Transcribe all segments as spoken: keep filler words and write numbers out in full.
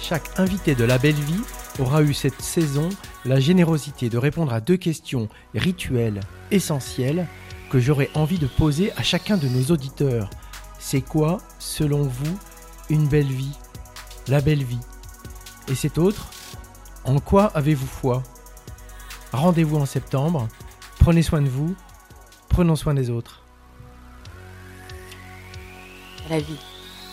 Chaque invité de La Belle Vie aura eu cette saison la générosité de répondre à deux questions rituelles essentielles que j'aurais envie de poser à chacun de nos auditeurs. C'est quoi, selon vous, une belle vie ? La belle vie. Et cette autre, en quoi avez-vous foi ? Rendez-vous en septembre. Prenez soin de vous. Prenons soin des autres. La vie.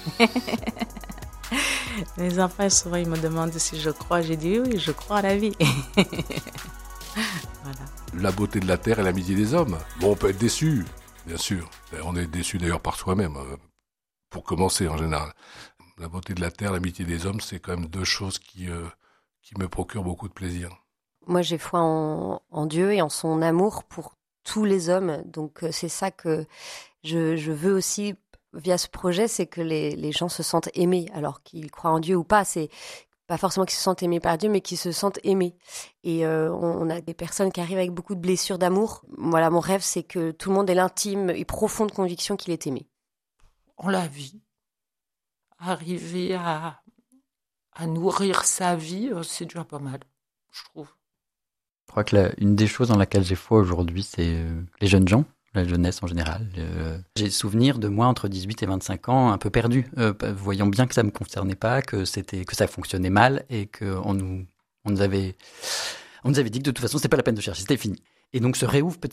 Mes enfants, souvent, ils me demandent si je crois. J'ai dit oui, je crois à la vie. Voilà. La beauté de la terre et l'amitié des hommes. Bon, on peut être déçu, bien sûr. On est déçu d'ailleurs par soi-même, pour commencer en général. La beauté de la terre, l'amitié des hommes, c'est quand même deux choses qui, euh, qui me procurent beaucoup de plaisir. Moi, j'ai foi en, en Dieu et en son amour pour tous les hommes. Donc, c'est ça que je, je veux aussi, via ce projet, c'est que les, les gens se sentent aimés, alors qu'ils croient en Dieu ou pas. C'est pas forcément qu'ils se sentent aimés par Dieu, mais qu'ils se sentent aimés. Et euh, on, on a des personnes qui arrivent avec beaucoup de blessures d'amour. Voilà, mon rêve, c'est que tout le monde ait l'intime et profonde conviction qu'il est aimé. On la vit. Arriver à, à nourrir sa vie, c'est déjà pas mal, je trouve. Je crois que la, une des choses dans laquelle j'ai foi aujourd'hui, c'est euh, les jeunes gens, la jeunesse en général. Euh, j'ai le souvenir de moi entre dix-huit et vingt-cinq ans, un peu perdu, euh, voyant bien que ça me concernait pas, que c'était que ça fonctionnait mal et que on nous on nous avait on nous avait dit que de toute façon c'était pas la peine de chercher, c'était fini. Et donc se réouvre petit